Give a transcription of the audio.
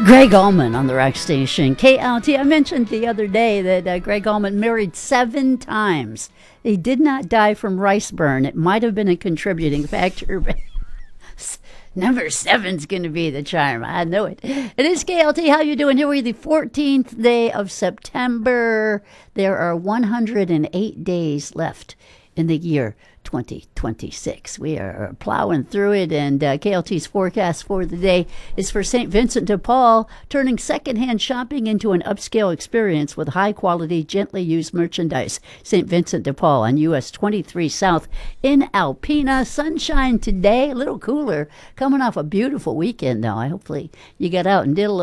Greg Allman on the rock station, KLT. I mentioned the other day that Greg Allman married 7 times. He did not die from rice burn. It might have been a contributing factor, but number 7's going to be the charm. I know it. It is KLT. How you doing? Here we are, the 14th day of September. There are 108 days left in the year 2026. We are plowing through it, and KLT's forecast for the day is for St. Vincent de Paul, turning secondhand shopping into an upscale experience with high-quality, gently used merchandise. St. Vincent de Paul on US 23 South in Alpena. Sunshine today, a little cooler, coming off a beautiful weekend, though. Hopefully you got out and did a little